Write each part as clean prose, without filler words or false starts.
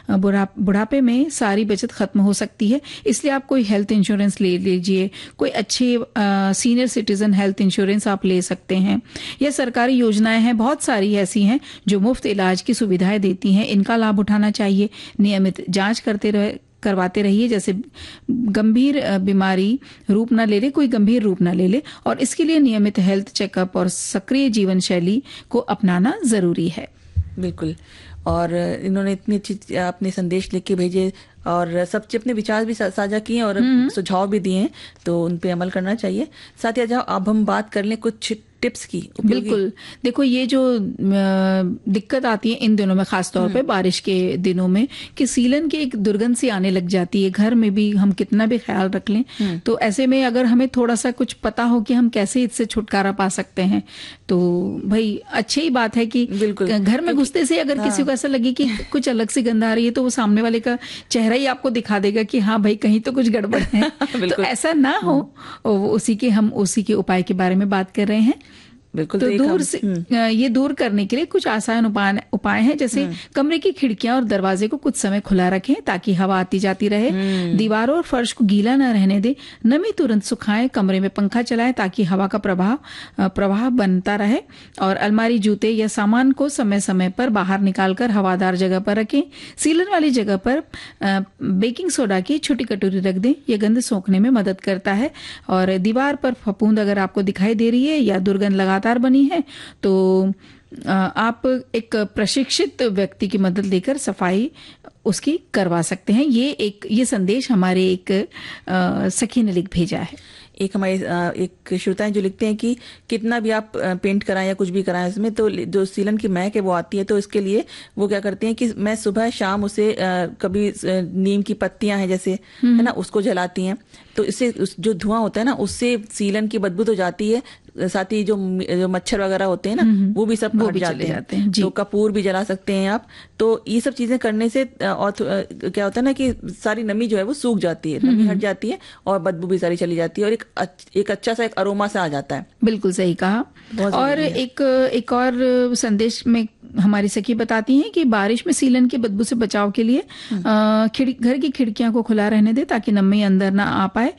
बुढ़ापे में सारी बचत खत्म हो सकती है। इसलिए आप कोई हेल्थ इंश्योरेंस ले लीजिए, कोई अच्छे सीनियर सिटीजन हेल्थ इंश्योरेंस आप ले सकते हैं, या सरकारी योजनाएं हैं, बहुत सारी ऐसी हैं जो मुफ्त इलाज की सुविधाएं देती हैं, इनका लाभ उठाना चाहिए। नियमित जांच करवाते रहिए, जैसे गंभीर बीमारी रूप ना ले ले, कोई गंभीर रूप ना ले ले, और इसके लिए नियमित हेल्थ चेकअप और सक्रिय जीवन शैली को अपनाना जरूरी है। बिल्कुल। और इन्होंने इतनी अच्छी अपने संदेश लिख के भेजे और सबसे अपने विचार भी साझा किए और सुझाव भी दिए हैं, तो उन पे अमल करना चाहिए। साथ ही अब हम बात कर लें कुछ टिप्स की। बिल्कुल। देखो, ये जो दिक्कत आती है इन दिनों में, खास तौर पे बारिश के दिनों में, कि सीलन की एक दुर्गंध सी आने लग जाती है। घर में भी हम कितना भी ख्याल रख लें, तो ऐसे में अगर हमें थोड़ा सा कुछ पता हो कि हम कैसे इससे छुटकारा पा सकते हैं, तो भाई अच्छी ही बात है कि घर में घुसते से अगर किसी को ऐसा लगे कि कुछ अलग सी गंध आ रही है, तो वो सामने वाले का चेहरा ही आपको दिखा देगा कि हाँ भाई, कहीं तो कुछ गड़बड़ है। तो ऐसा ना हो, हम उसी के उपाय के बारे में बात कर रहे हैं। बिल्कुल। तो ये दूर करने के लिए कुछ आसान उपाय हैं, जैसे कमरे की खिड़कियां और दरवाजे को कुछ समय खुला रखें ताकि हवा आती जाती रहे। दीवारों और फर्श को गीला न रहने दें। नमी तुरंत सुखाएं। कमरे में पंखा चलाएं ताकि हवा का प्रवाह बनता रहे। और अलमारी, जूते या सामान को समय समय पर बाहर निकालकर हवादार जगह पर रखें। सीलन वाली जगह पर बेकिंग सोडा की छोटी कटोरी रख दें, यह गंध सोखने में मदद करता है। और दीवार पर फफूंद अगर आपको दिखाई दे रही है या दुर्गंध लगातार बनी है, तो आप एक प्रशिक्षित व्यक्ति की मदद लेकर सफाई उसकी करवा सकते हैं। ये संदेश हमारे एक सखी ने लिख भेजा है। एक हमारे एक श्रोताएं जो लिखते हैं कि कितना भी आप पेंट कराएं या कुछ भी कराएं उसमें, तो जो सीलन की महक है वो आती है। तो इसके लिए वो क्या करते हैं कि मैं सुबह शाम उसे कभी नीम की पत्तियां हैं जैसे, है ना, उसको जलाती हैं। तो इससे जो धुआं होता है ना, उससे सीलन की बदबू तो जाती है, साथ ही जो मच्छर वगैरह होते हैं ना, वो भी सब हट जाते हैं। तो कपूर भी जला सकते हैं आप। तो ये सब चीजें करने से और क्या होता है ना कि सारी नमी जो है वो सूख जाती है, नमी हट जाती है और बदबू भी सारी चली जाती है, और एक अच्छा सा एक अरोमा सा आ जाता है। बिल्कुल सही कहा। और एक और संदेश में हमारी सखी बताती हैं कि बारिश में सीलन की बदबू से बचाव के लिए घर की खिड़कियां को खुला रहने दे ताकि नमी अंदर ना आ पाए।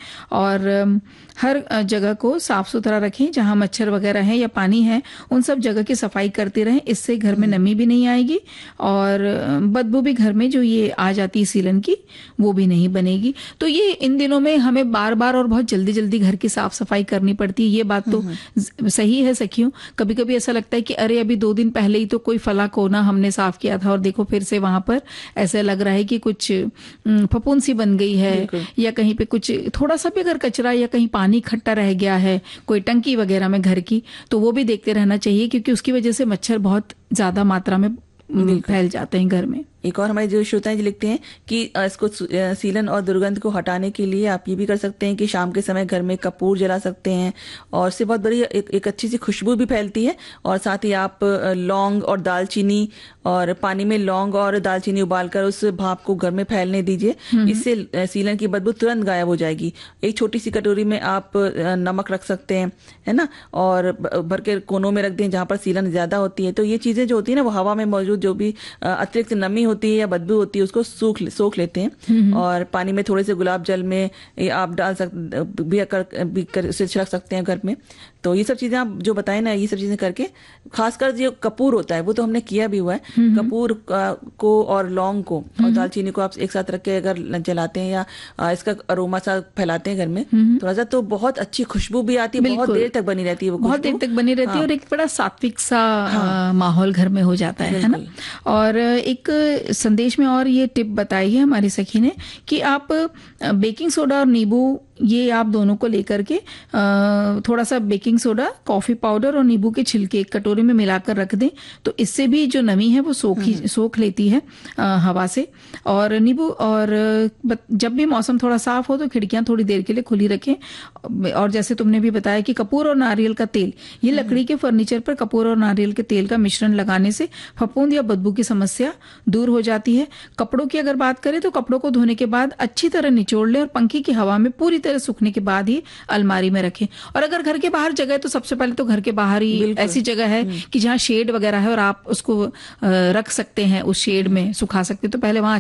और हर जगह को साफ सुथरा रखें, जहां मच्छर वगैरह है या पानी है उन सब जगह की सफाई करते रहें। इससे घर में नमी भी नहीं आएगी और बदबू भी घर में जो ये आ जाती है सीलन की, वो भी नहीं बनेगी। तो ये इन दिनों में हमें बार बार और बहुत जल्दी जल्दी घर की साफ सफाई करनी पड़ती है। ये बात तो सही है सखियों। कभी कभी ऐसा लगता है कि अरे अभी 2 दिन पहले ही तो कोई फला कोना हमने साफ किया था और देखो फिर से वहां पर ऐसा लग रहा है कि कुछ फफूंद सी बन गई है, या कहीं पे कुछ थोड़ा सा भी अगर कचरा या कहीं पानी इकट्ठा रह गया है, कोई टंकी वगैरह में घर की, तो वो भी देखते रहना चाहिए, क्योंकि उसकी वजह से मच्छर बहुत ज्यादा मात्रा में फैल जाते हैं घर में। एक और हमारे जो श्रोताएं जो लिखते हैं कि इसको सीलन और दुर्गंध को हटाने के लिए आप ये भी कर सकते हैं कि शाम के समय घर में कपूर जला सकते हैं, और इससे बहुत बड़ी एक अच्छी सी खुशबू भी फैलती है। और साथ ही आप लौंग और दालचीनी और पानी में लौंग और दालचीनी उबालकर उस भाप को घर में फैलने दीजिए। इससे सीलन की बदबू तुरंत गायब हो जाएगी। एक छोटी सी कटोरी में आप नमक रख सकते हैं, है ना, और भर के कोनों में रख दें जहां पर सीलन ज्यादा होती है। तो ये चीजें जो होती है ना, वो हवा में मौजूद जो भी अतिरिक्त नमी होती है या बदबू होती है उसको सोख लेते हैं। और पानी में थोड़े से गुलाब जल में आप डाल सकते भी उसे छिड़क सकते हैं घर में। तो ये सब चीजें आप जो बताएं ना, ये सब चीजें करके, खासकर जो कपूर होता है वो तो हमने किया भी हुआ है। कपूर को और लौंग को और दालचीनी को आप एक साथ रख के अगर जलाते हैं या इसका अरोमा सा फैलाते हैं घर में थोड़ा सा, तो बहुत अच्छी खुशबू भी आती है, बहुत देर तक बनी रहती है, वो बहुत देर तक बनी रहती है और एक बड़ा सात्विक सा माहौल घर में हो जाता है ना। और एक संदेश में और ये टिप बताई है हमारी सखी ने कि आप बेकिंग सोडा और नींबू, ये आप दोनों को लेकर के थोड़ा सा बेकिंग सोडा, कॉफी पाउडर और नींबू के छिलके एक कटोरी में मिलाकर रख दें। तो इससे भी जो नमी है वो सोख लेती है हवा से। और नींबू, और जब भी मौसम थोड़ा साफ हो तो खिड़कियां थोड़ी देर के लिए खुली रखें। और जैसे तुमने भी बताया कि कपूर और नारियल का तेल, ये लकड़ी के फर्नीचर पर कपूर और नारियल के तेल का मिश्रण लगाने से फफूंद या बदबू की समस्या दूर हो जाती है। कपड़ों की अगर बात करें तो कपड़ों को धोने के बाद अच्छी तरह निचोड़ लें और पंखे की हवा में पूरी तरह सूखने के बाद ही अलमारी में रखें। और अगर घर के बाहर जगह है तो सबसे पहले तो घर के बाहर ही ऐसी जगह है कि जहाँ शेड वगैरह है और आप उसको रख सकते हैं, उस शेड में सुखा सकते हैं, तो पहले वहां